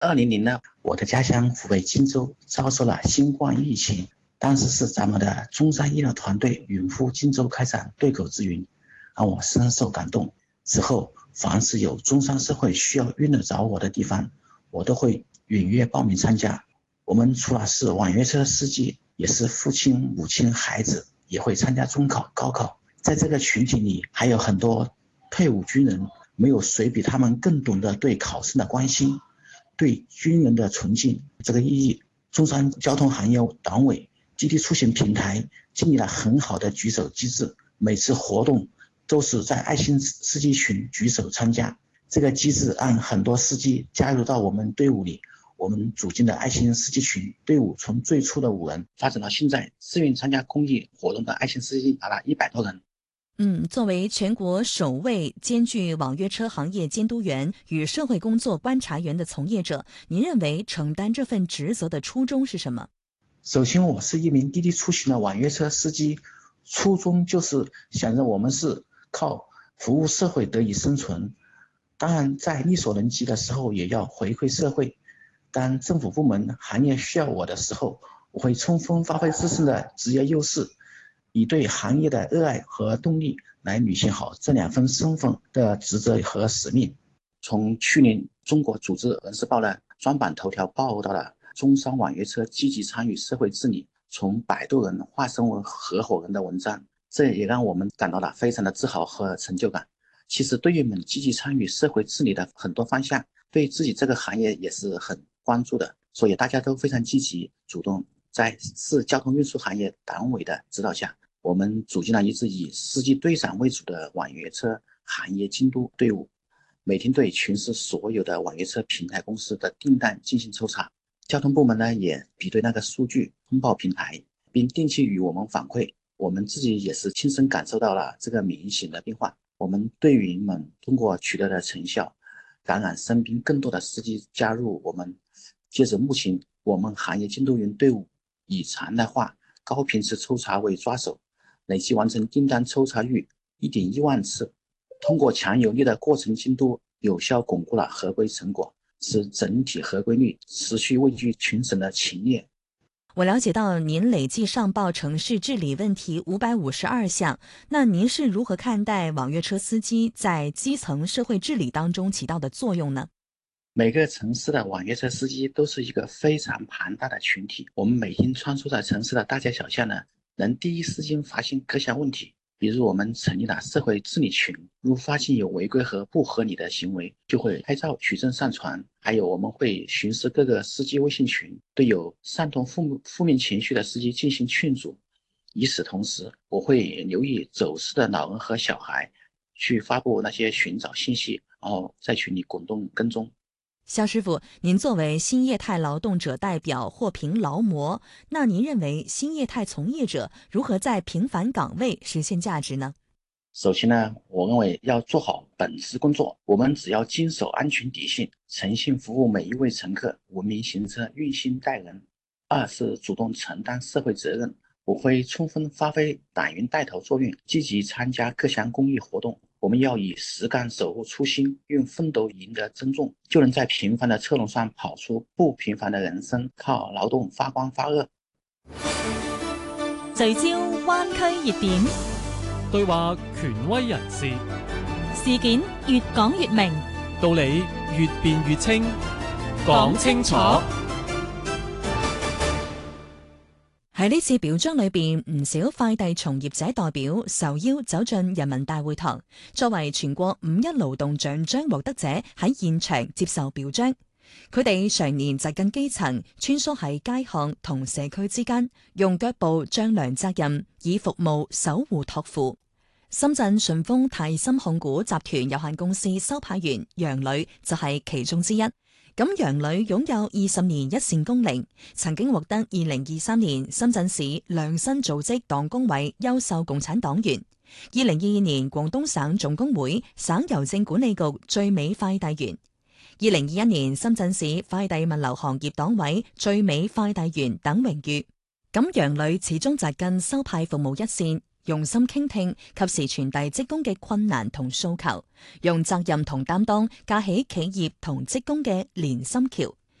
2020呢，我的家乡湖北荆州遭受了新冠疫情，当时是咱们的中山医疗团队远赴荆州开展对口支援，让我深受感动。之后，凡是有中山社会需要用得着我的地方，我都会踊跃报名参加。我们除了是网约车司机，也是父亲、母亲、孩子，也会参加中考、高考。在这个群体里，还有很多退伍军人，没有谁比他们更懂得对考生的关心，对军人的崇敬。这个意义，中山交通行业党委滴滴出行平台建立了很好的举手机制，每次活动都是在爱心司机群举手参加。这个机制让很多司机加入到我们队伍里，我们组建的爱心司机群队伍从最初的5人发展到现在自愿参加公益活动的爱心司机达了100多人。 作为全国首位兼具网约车行业监督员与社会工作观察员的从业者，您认为承担这份职责的初衷是什么？ 首先，我是一名滴滴出行的网约车司机，初衷就是想着我们是靠服务社会得以生存，当然在力所能及的时候也要回馈社会。当政府部门行业需要我的时候，我会充分发挥自身的职业优势，以对行业的热爱和动力来履行好这2份身份的职责和使命。从去年中国组织人事报的专版头条报道了中山网约车积极参与社会治理，从100多人化身为合伙人的文章，这也让我们感到了非常的自豪和成就感。其实队员们积极参与社会治理的很多方向，对自己这个行业也是很关注的，所以大家都非常积极主动。在市交通运输行业党委的指导下，我们组建了一支以司机队长为主的网约车行业监督队伍，每天对全市所有的网约车平台公司的订单进行抽查。交通部门呢也比对那个数据通报平台，并定期与我们反馈。我们自己也是亲身感受到了这个明显的变化。我们队员们通过取得的成效，感染身边更多的司机加入我们。截止目前，我们行业监督员队伍以常态化、高频次抽查为抓手，累计完成订单抽查率1.1万次。通过强有力的过程监督，有效巩固了合规成果，使整体合规率持续位居全省的前列。 我了解到您累计上报城市治理问题552项，那您是如何看待网约车司机在基层社会治理当中起到的作用呢？ 每个城市的网约车司机都是一个非常庞大的群体，我们每天穿梭在城市的大街小巷呢，能第一时间发现各项问题。比如我们成立了社会治理群，如发现有违规和不合理的行为，就会拍照取证上传。还有我们会巡视各个司机微信群，对有煽动负面情绪的司机进行劝阻。与此同时，我会留意走失的老人和小孩，去发布那些寻找信息，然后在群里滚动跟踪。 肖师傅，您作为新业态劳动者代表或评劳模，那您认为新业态从业者如何在平凡岗位实现价值呢？ 首先呢，我认为要做好本职工作，我们只要坚守安全底线，诚信服务每一位乘客，文明行车，用心待人。2是主动承担社会责任，我会充分发挥党员带头作用，积极参加各项公益活动。我们要以实干守护初心，用奋斗赢得尊重，就能在平凡的车龙上跑出不平凡的人生，靠劳动发光发热。 聚焦灣區熱點， 對話權威人士， 事件越講越明， 道理越辯越清，講清楚。 喺呢次表彰裏邊，唔少快遞從業者代表受邀走進人民大會堂，作為全國5·1勞動獎章獲得者喺現場接受表彰。佢哋常年扎根基層，穿梭喺街巷同社區之間，用腳步丈量責任，以服務守護託付。深圳順豐泰森控股集團有限公司收派員楊磊就係其中之一。咁楊磊擁有20年一線功齡，曾經獲得2023年深圳市良心組織黨工委優秀共產黨員，2022年廣東省總工會省郵政管理局最美快遞員，2021年深圳市快遞物流行業黨委最美快遞員等榮譽。咁楊磊始終扎根收派服務一線，用心傾聽，及時傳遞職工嘅困難同訴求，用責任同擔當架起企業同職工嘅連心橋，